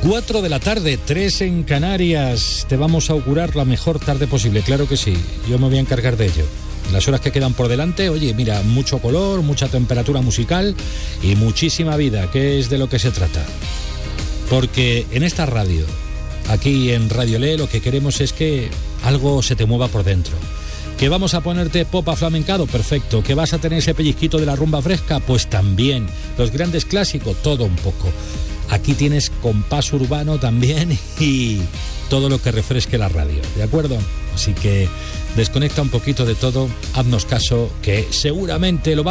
4 de la tarde, 3 en Canarias. Te vamos a augurar la mejor tarde posible, claro que sí. Yo me voy a encargar de ello. En las horas que quedan por delante, oye, mira, mucho color, mucha temperatura musical y muchísima vida, que es de lo que se trata. Porque en esta radio, aquí en Radio Le, lo que queremos es que algo se te mueva por dentro. ¿Que vamos a ponerte pop aflamencado? Perfecto. ¿Que vas a tener ese pellizquito de la rumba fresca? Pues también. Los grandes clásicos, todo un poco. Aquí tienes compás urbano también y todo lo que refresque la radio, ¿de acuerdo? Así que desconecta un poquito de todo, haznos caso, que seguramente lo